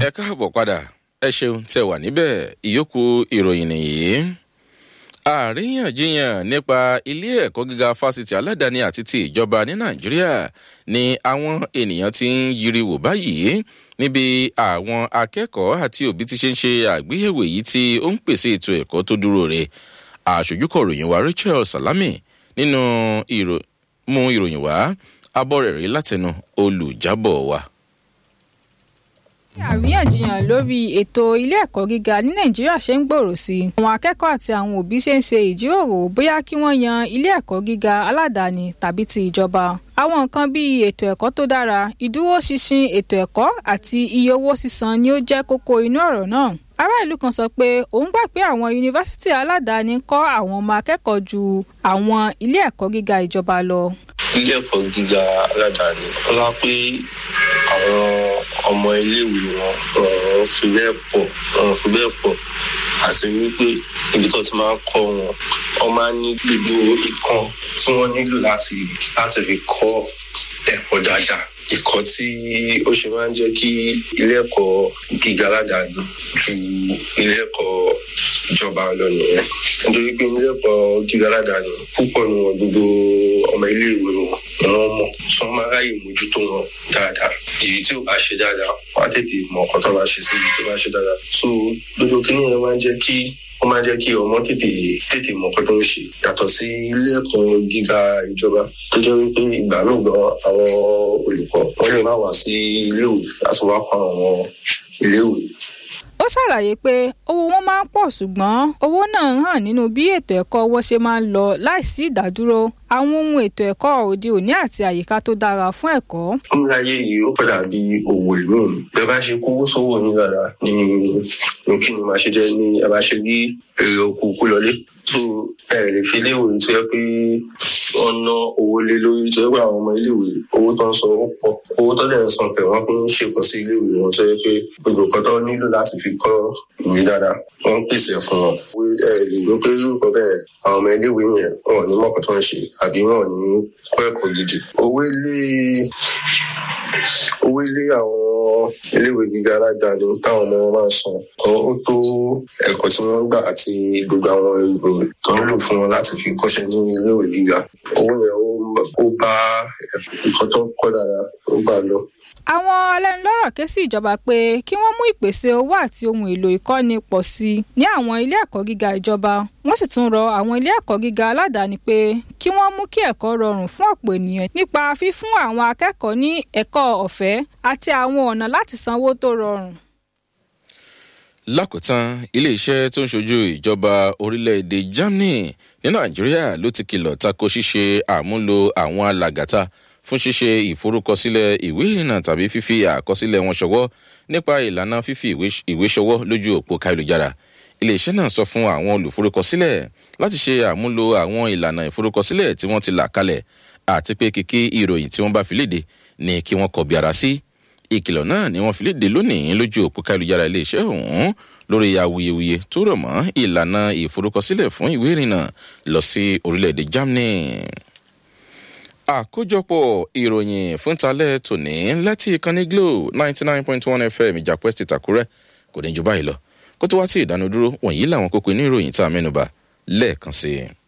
ẹ káàbọ̀ padà ẹ ṣeun tẹ́ wà níbẹ̀ ìyókù ìròyìn nìyí. àríyànjiyàn nípa ilé ẹ̀kọ́ gíga fásitì aládàáni àti ti ìjọba ní nàìjíríà ni àwọn ènìyàn ti ń yiri wò báyìí níbi àwọn akẹ́kọ̀ọ́ àti òbí ti ṣe ń ṣe àgbéyẹ̀wò èyí tí ó ń pèsè ètò ẹ̀kọ́ tó dúró re. àṣojúkọ̀ròyìn wa Rachel Salami nínú mú ìròyìn wá abọ́ rẹ̀ rí látẹnu olùjábọ̀ wa. àríyànjiyàn lórí ètò ilé ẹ̀kọ́ gíga ní nàìjíríà ṣe ń gbòòrò sí i. àwọn akẹ́kọ̀ọ́ àti àwọn òbí ṣe ń ṣe ìjíròrò bóyá kí wọ́n yan ilé ẹ̀kọ́ gíga aládàáni tàbí ti ìjọba. àwọn nǹkan bíi ètò ẹ̀kọ́ tó dára, ìdúróṣinṣin ètò ẹ̀kọ́ àti iye owó sísan ni ó jẹ́ kókó inú ọ̀rọ̀ náà. ará ìlú kan sọ pé òun gbà pé àwọn yunifásítì aládàáni kọ́ àwọn ọmọ akẹ́kọ̀ọ́ ju àwọn ilé ẹ̀kọ́ gíga ìjọba lọ. ilé ẹ̀kọ́ gíga aládàáni ọlá pé àwọn ọmọ iléèwé wọn fi bẹ́ẹ̀ pọ̀ àti wípé ibi tó ti máa ń kọ́ wọn máa ń ní gbogbo ìkan tí wọ́n nílò láti fi kọ́ ẹ̀kọ́ dáadáa. ìkọ́ tí ó ṣe máa ń jẹ́ kí ilé ẹ̀kọ́ gíga aládàáni ju ilé ẹ̀kọ́ ìjọba lọ nìyẹn. nítorí pé ilé ẹ̀kọ́ gíga aládàáni púpọ̀ ní wọn gbogbo ọmọ iléèwé wọn mọ̀ tí wọ́n máa ráyè mójútó wọn dáadáa. èyí tí ò bá ṣe dáadáa wọ́n á tètè mọ ọkọ̀ tó bá ṣe sí ibi tó bá ṣe dáadáa. so gbogbo kíní yẹn máa ń jẹ́ kí ọmọ tètè mọ ọkọ̀ tó ń ṣe yàtọ̀ sí ilé ẹ̀kọ́ gíga ìjọba tó jẹ́ wípé ìgbà náà gan àwọn olùkọ́ wọ́n lè má wá sí iléèwé láti wá kọ́ àwọn iléèwé. ó ṣàlàyé pé owó wọn máa ń pọ̀ ṣùgbọ́n owó náà hàn nínú bí ètò ẹ̀kọ́ wọn ṣe máa ń lọ láìsí ìdádúró, àwọn ohun ètò ẹ̀kọ́ òde òní àti àyíká tó dára fún ẹ̀kọ́. nílẹ̀ ayé yìí ó padà bí òwò ìlú mi bẹ́ẹ̀ bá ṣe kówó sówó ní dáadáa ní kí ni máa ṣe jẹ́ ní ẹ bá ṣe bí èrè oko kú lọlé tó ẹ lè fi iléèwé tó yẹ pé wọ́n ná owó lé lórí tó yẹ pé àwọn ọmọ iléèwé owó tó ń san ó pọ̀, owó tó dẹ̀ ń san pẹ̀ wọ́n fi ń ṣèkọ́ sí iléèwé wọn tó yẹ pé gbogbo nǹkan tó nílò láti fi kọ́ ìwé dáadáa wọ́n ń pèsè fún wọn. ẹ lè gbọ́ pé irúkọ bẹ́ẹ̀ àwọn ọmọ iléèwé yẹn wọn ò ní mọ̀kàn tó ń ṣe àbí wọn ò ní kọ́ ẹ̀kọ́ gidi. owó ilé àwọn iléèwé gíga aládàáni táwọn ọmọ wọn máa ń san ó tó ẹ̀kọ́ tí wọ́n gbà àti gbogbo àwọn èrò tó ń lò fún wọn láti fi kọ́ṣẹ́ ní iléèwé gíga. owó yẹn ó bá nǹkan tó ń kọ́ dára ó bá lọ. àwọn alẹ́nulọ́rọ̀ ké sí ìjọba pé kí wọ́n mú ìpèsè owó àti ohun èlò ìkọ́ni pọ̀ sí i ní àwọn ilé ẹ̀kọ́ gíga ìjọba. wọ́n sì tún rọ àwọn ilé ẹ̀kọ́ gíga aládàáni pé kí wọ́n mú kí ẹ̀kọ́ rọrùn fún ọ̀pọ̀ ènìyàn nípa fífún àwọn akẹ́kọ̀ọ́ ní ẹ̀kọ́ ọ̀fẹ́ àti àwọn ọ̀nà láti sanwó tó rọrùn. lákòótán ilé-iṣẹ́ tó ń ṣojú ìjọba orílẹ̀-èdè Germany ní nàìjíríà ló ti kìlọ̀ tako ṣíṣe àmúlò àwọn alàgàtà fún ṣíṣe ìforúkọsílẹ̀ ìwé ìrìnnà tàbí fífi àkọsílẹ̀ wọn ṣọwọ́ nípa ìlànà fífi ìwé ṣọwọ́ lójú òpó káyélujára. iléeṣẹ́ náà sọ fún àwọn olùforúkọsílẹ̀ láti ṣe àmúlò àwọn ìlànà ìforúkọsílẹ̀ tí wọ́n ti là kalẹ̀ àti pé kìkì ìròyìn tí wọ́n bá fi léde ni kí wọ́n kọbi ara sí. ìkìlọ̀ náà ni wọ́n fi léde lónìí lójú òpó káyélujára iléeṣẹ́ ọ̀hún lórí awuyewuye tó rọ̀ mọ́ ìlànà ìforúkọsílẹ̀ fún ìwé ìrìnnà lọ sí orílẹ̀-èdè Germany. àkójọpọ̀ ìròyìn fún talẹ́ tòní láti ìkànnì Glo 99.1 FM ìjàpọ̀ ẹ̀sìtì Àkúrẹ́ kò ní ju báyìí lọ kó tó wá sí ìdánudúró wọ̀nyí làwọn kókó inú ìròyìn tá a mẹ́nubà lẹ́ẹ̀kan sí i.